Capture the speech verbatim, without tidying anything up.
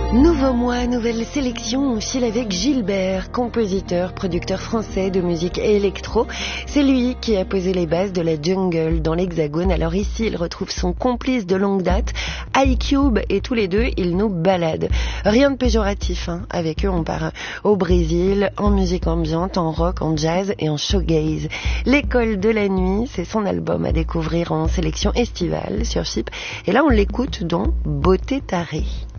Nouveau mois, nouvelle sélection, on file avec Gilbert, compositeur, producteur français de musique électro. C'est lui qui a posé les bases de la jungle dans l'Hexagone. Alors ici, il retrouve son complice de longue date, iCube, et tous les deux, ils nous baladent. Rien de péjoratif, hein. Avec eux, on part au Brésil, en musique ambiante, en rock, en jazz et en shoegaze. L'école de la nuit, c'est son album à découvrir en sélection estivale sur Chip. Et là, on l'écoute dans Beauté tarée.